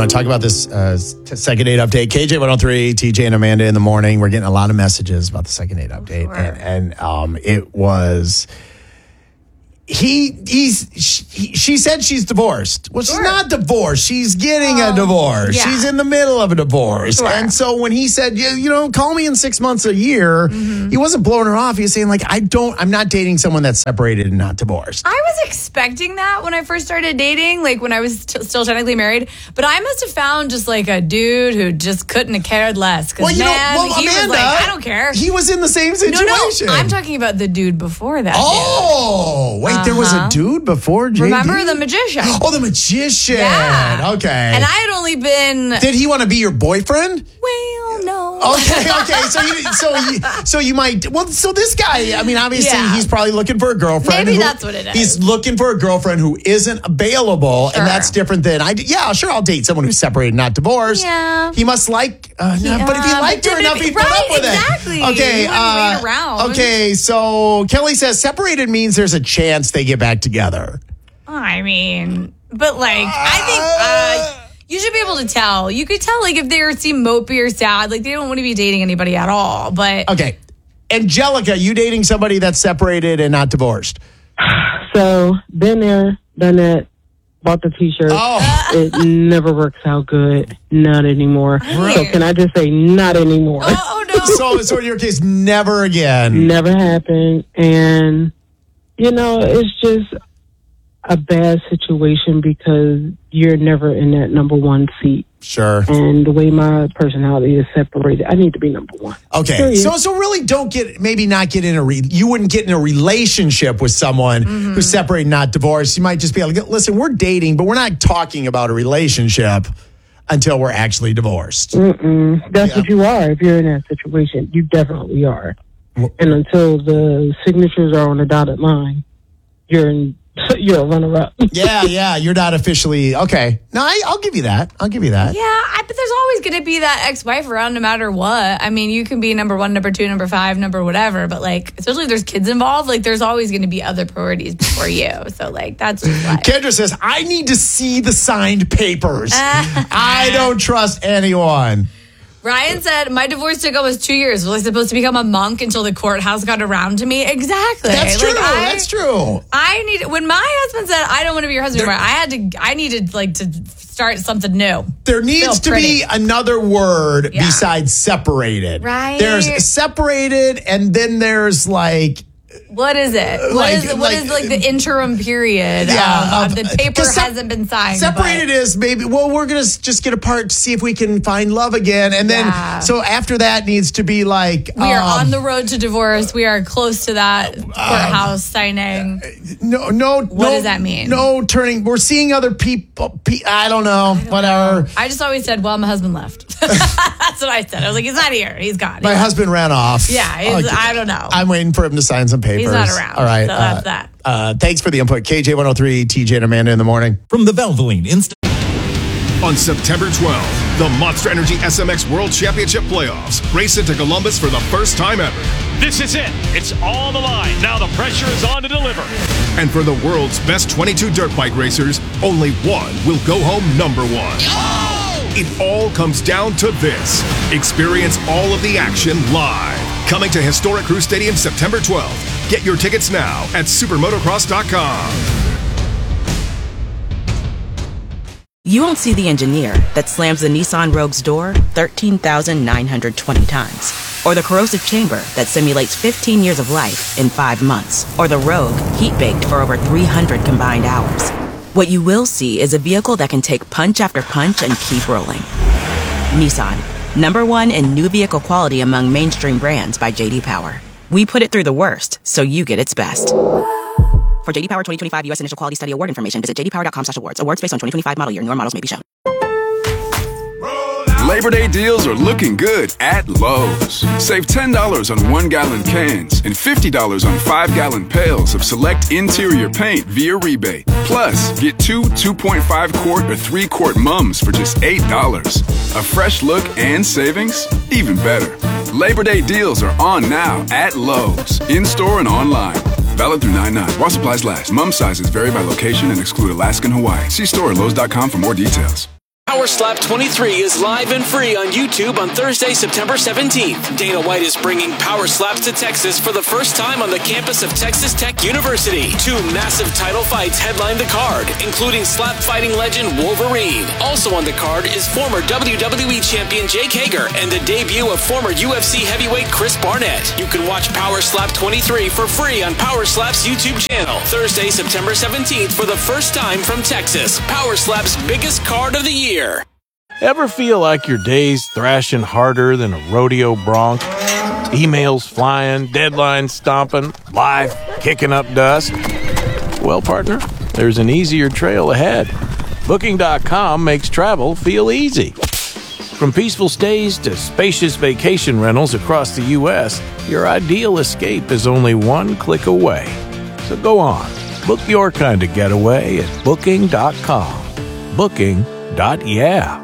want to talk about this second date update. KJ 103, TJ and Amanda in the morning. We're getting a lot of messages about the second date update. Sure. And it was... She said she's divorced. Well, she's not divorced. She's getting a divorce. Yeah. She's in the middle of a divorce. Sure. And so when he said, call me in 6 months, a year, he wasn't blowing her off. He was saying, like, I'm not dating someone that's separated and not divorced. I was expecting that when I first started dating, like when I was still technically married. But I must have found just like a dude who just couldn't have cared less. Because he Amanda, was like, I don't care. He was in the same situation. No, I'm talking about the dude before that. Oh, wait, there was a dude before JD? Remember the magician? Oh, the magician. Yeah. Okay. And I had only been... Did he want to be your boyfriend? Well, no. Okay. So you might... Well, so this guy, I mean, obviously, he's probably looking for a girlfriend. Maybe that's what it is. He's looking for a girlfriend who isn't available, and that's different than... I'll date someone who's separated, not divorced. Yeah. He must like... but if he liked her enough, he'd put up with exactly. it. Okay. He wouldn't wait around. Okay, so Kelly says separated means there's a chance they get back together. I mean, but like, I think you should be able to tell. You could tell, like, if they seem mopey or sad, like they don't want to be dating anybody at all. But okay, Angelica, you dating somebody that's separated and not divorced? So been there, done that. Bought the T-shirt. Oh. It never works out good. Not anymore. Right. So can I just say not anymore? oh no. So in your case, never again. Never happened. And, it's just a bad situation because you're never in that number one seat. Sure. And the way my personality is separated, I need to be number one. Okay. Period. So really you wouldn't get in a relationship with someone who's separated, not divorced. You might just be able to listen, we're dating, but we're not talking about a relationship until we're actually divorced. That's what you are if you're in that situation. You definitely are. And until the signatures are on the dotted line, you're a runner-up. Yeah. You're not officially... Okay. No, I'll give you that. Yeah, but there's always going to be that ex-wife around no matter what. I mean, you can be number one, number two, number five, number whatever, but like, especially if there's kids involved, like there's always going to be other priorities before you. So like, that's just life. Kendra says, I need to see the signed papers. I don't trust anyone. Ryan said, my divorce took almost 2 years. Was I supposed to become a monk until the courthouse got around to me? Exactly. That's true. That's true. When my husband said, I don't want to be your husband anymore, I needed like to start something new. There needs to be another word besides separated. Right. There's separated, and then there's like... What is it? What is the interim period? The paper hasn't been signed. Separated is maybe, we're going to just get apart to see if we can find love again. And then, so after that needs to be like... We are on the road to divorce. We are close to that courthouse signing. What does that mean? No turning. We're seeing other people. I don't know. Whatever. I just always said, well, my husband left. That's what I said. I was like, he's not here. He's gone. My husband ran off. Yeah. I don't know. I'm waiting for him to sign some papers. He's not around. All right. So that's that. Thanks for the input. KJ 103, TJ and Amanda in the morning. From the Valvoline Instant. On September 12th, the Monster Energy SMX World Championship Playoffs race into Columbus for the first time ever. This is it. It's on the line. Now the pressure is on to deliver. And for the world's best 22 dirt bike racers, only one will go home number one. Oh! It all comes down to this. Experience all of the action live. Coming to Historic Crew Stadium September 12th. Get your tickets now at supermotocross.com. You won't see the engineer that slams the Nissan Rogue's door 13,920 times. Or the corrosive chamber that simulates 15 years of life in 5 months. Or the Rogue heat-baked for over 300 combined hours. What you will see is a vehicle that can take punch after punch and keep rolling. Nissan, #1 in new vehicle quality among mainstream brands by J.D. Power. We put it through the worst, so you get its best. For J.D. Power 2025 U.S. Initial Quality Study Award information, visit jdpower.com/awards. Awards based on 2025 model year. Newer models may be shown. Labor Day deals are looking good at Lowe's. Save $10 on 1-gallon cans and $50 on 5-gallon pails of select interior paint via rebate. Plus, get 2 2.5-quart or 3-quart mums for just $8. A fresh look and savings? Even better. Labor Day deals are on now at Lowe's, in-store and online. Valid through 9/9. While supplies last. Mum sizes vary by location and exclude Alaska and Hawaii. See store at Lowe's.com for more details. Power Slap 23 is live and free on YouTube on Thursday, September 17th. Dana White is bringing Power Slaps to Texas for the first time on the campus of Texas Tech University. 2 massive title fights headline the card, including slap fighting legend Wolverine. Also on the card is former WWE champion Jake Hager and the debut of former UFC heavyweight Chris Barnett. You can watch Power Slap 23 for free on Power Slap's YouTube channel. Thursday, September 17th for the first time from Texas. Power Slap's biggest card of the year. Ever feel like your day's thrashing harder than a rodeo bronc? Emails flying, deadlines stomping, life kicking up dust? Well, partner, there's an easier trail ahead. Booking.com makes travel feel easy. From peaceful stays to spacious vacation rentals across the U.S., your ideal escape is only one click away. So go on, book your kind of getaway at Booking.com. Booking.yeah.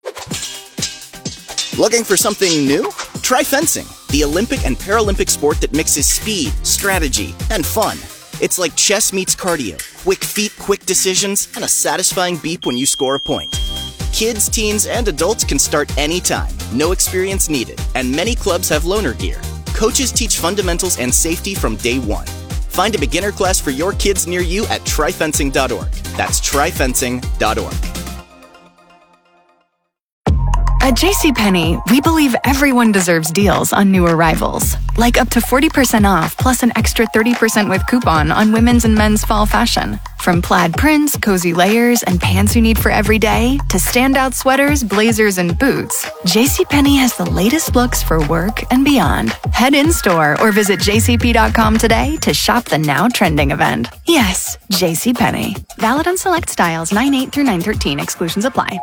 Looking for something new? Try fencing, the Olympic and Paralympic sport that mixes speed, strategy, and fun. It's like chess meets cardio, quick feet, quick decisions, and a satisfying beep when you score a point. Kids, teens, and adults can start anytime, no experience needed, and many clubs have loaner gear. Coaches teach fundamentals and safety from day one. Find a beginner class for your kids near you at tryfencing.org. That's tryfencing.org. At JCPenney, we believe everyone deserves deals on new arrivals, like up to 40% off plus an extra 30% with coupon on women's and men's fall fashion. From plaid prints, cozy layers, and pants you need for every day, to standout sweaters, blazers, and boots, JCPenney has the latest looks for work and beyond. Head in-store or visit jcp.com today to shop the now trending event. Yes, JCPenney. Valid on select styles 9/8 through 9/13. Exclusions apply.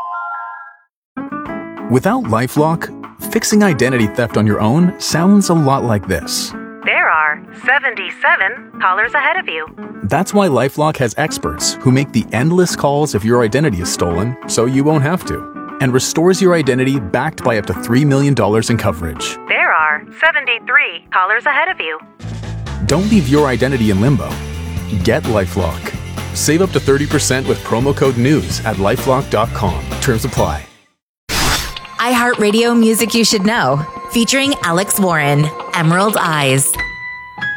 Without LifeLock, fixing identity theft on your own sounds a lot like this. There are 77 callers ahead of you. That's why LifeLock has experts who make the endless calls if your identity is stolen so you won't have to, and restores your identity backed by up to $3 million in coverage. There are 73 callers ahead of you. Don't leave your identity in limbo. Get LifeLock. Save up to 30% with promo code NEWS at LifeLock.com. Terms apply. iHeartRadio Music You Should Know, featuring Alex Warren, Emerald Eyes.